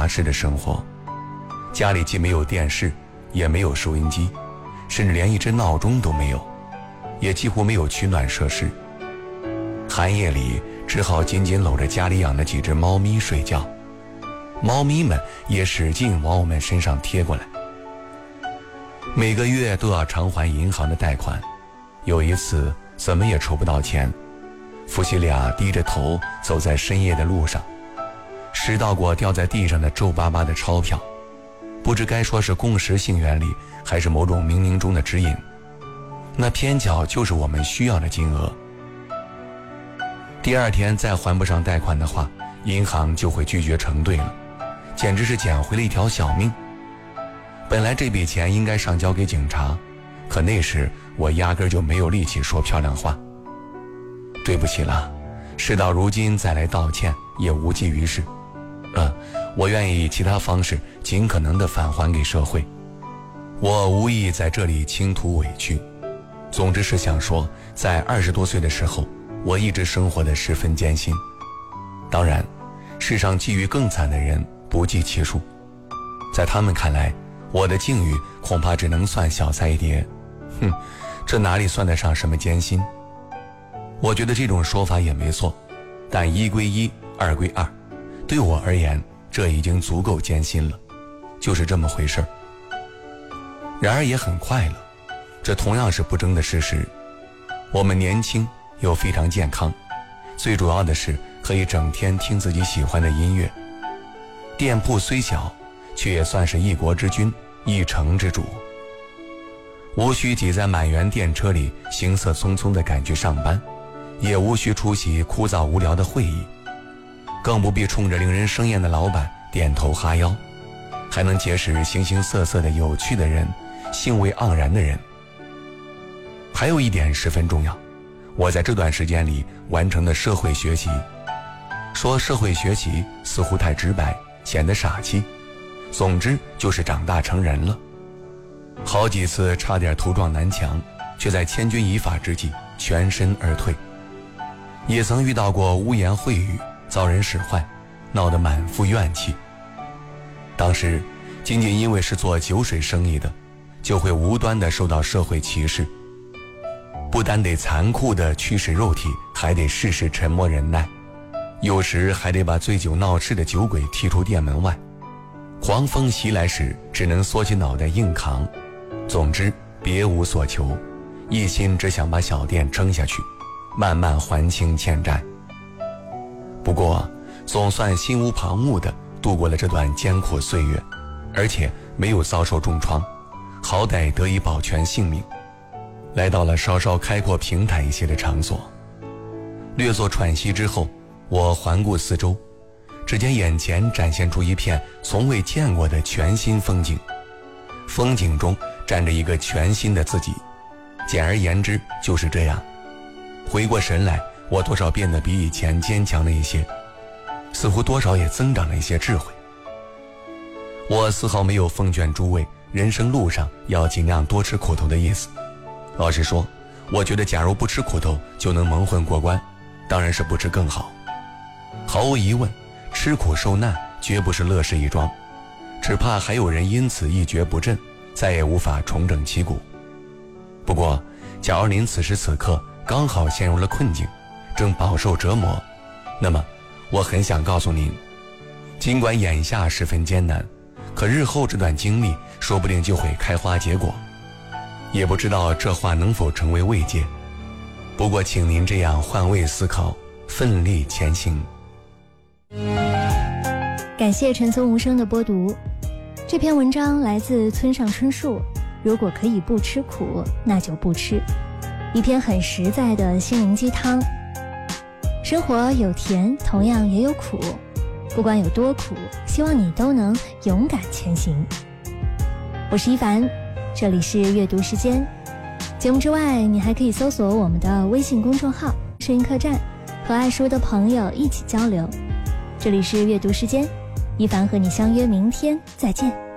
式的生活，家里既没有电视，也没有收音机，甚至连一只闹钟都没有，也几乎没有取暖设施。寒夜里只好紧紧搂着家里养的几只猫咪睡觉，猫咪们也使劲往我们身上贴过来。每个月都要偿还银行的贷款，有一次怎么也筹不到钱，夫妻俩低着头走在深夜的路上，拾到过掉在地上的皱巴巴的钞票，不知该说是共识性原理，还是某种冥冥中的指引，那偏巧就是我们需要的金额。第二天再还不上贷款的话，银行就会拒绝承兑了，简直是捡回了一条小命。本来这笔钱应该上交给警察，可那时我压根就没有力气说漂亮话。对不起了，事到如今再来道歉也无济于事。我愿意以其他方式尽可能地返还给社会。我无意在这里倾吐委屈，总之是想说，在20多岁的时候，我一直生活得十分艰辛。当然，世上际遇更惨的人不计其数，在他们看来，我的境遇恐怕只能算小菜一碟。这哪里算得上什么艰辛？我觉得这种说法也没错，但一归一，二归二，对我而言，这已经足够艰辛了，就是这么回事儿。然而也很快乐，这同样是不争的事实。我们年轻又非常健康，最主要的是可以整天听自己喜欢的音乐。店铺虽小，却也算是一国之君，一城之主。无需挤在满员电车里行色匆匆地赶去上班，也无需出席枯燥无聊的会议，更不必冲着令人生厌的老板点头哈腰，还能结识形形色色的有趣的人，兴味盎然的人。还有一点十分重要，我在这段时间里完成的社会学习。说社会学习似乎太直白，显得傻气，总之就是长大成人了。好几次差点头撞南墙，却在千钧一发之际全身而退。也曾遇到过污言秽语，遭人使唤，闹得满腹怨气。当时仅仅因为是做酒水生意的，就会无端地受到社会歧视，不单得残酷地驱使肉体，还得事事沉默忍耐，有时还得把醉酒闹事的酒鬼踢出店门外。狂风袭来时，只能缩起脑袋硬扛。总之别无所求，一心只想把小店撑下去，慢慢还清欠债。不过总算心无旁骛地度过了这段艰苦岁月，而且没有遭受重创，好歹得以保全性命。来到了稍稍开阔平坦一些的场所，略作喘息之后，我环顾四周，只见眼前展现出一片从未见过的全新风景，风景中站着一个全新的自己。简而言之就是这样。回过神来，我多少变得比以前坚强了一些，似乎多少也增长了一些智慧。我丝毫没有奉劝诸位人生路上要尽量多吃苦头的意思。老实说，我觉得假如不吃苦头就能蒙混过关，当然是不吃更好。毫无疑问，吃苦受难绝不是乐事一桩，只怕还有人因此一蹶不振，再也无法重整旗鼓。不过假如您此时此刻刚好陷入了困境，正饱受折磨，那么我很想告诉您，尽管眼下十分艰难，可日后这段经历说不定就会开花结果。也不知道这话能否成为慰藉，不过请您这样换位思考，奋力前行。 感谢陈松无声的播读。这篇文章来自村上春树，如果可以不吃苦，那就不吃。一篇很实在的心灵鸡汤。生活有甜，同样也有苦，不管有多苦，希望你都能勇敢前行。我是一凡，这里是阅读时间。节目之外，你还可以搜索我们的微信公众号声音客栈，和爱书的朋友一起交流。这里是阅读时间，一凡和你相约明天再见。